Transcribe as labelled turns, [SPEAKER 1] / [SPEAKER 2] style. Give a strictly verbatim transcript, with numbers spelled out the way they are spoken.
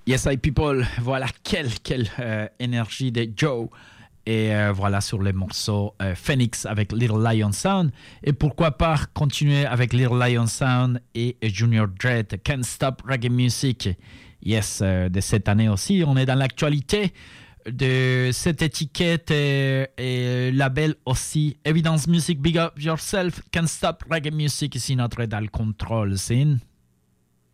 [SPEAKER 1] Yes, I people, voilà, quelle, quelle euh, énergie de Joe. Et euh, voilà sur les morceaux euh, Phoenix avec Little Lion Sound. Et pourquoi pas continuer avec Little Lion Sound et Junior Dread, Can't Stop Reggae Music. Yes, euh, de cette année aussi, on est dans l'actualité de cette étiquette et, et label aussi. Evidence Music, Big Up Yourself, Can't Stop Reggae Music, ici notre dans le contrôle, scene.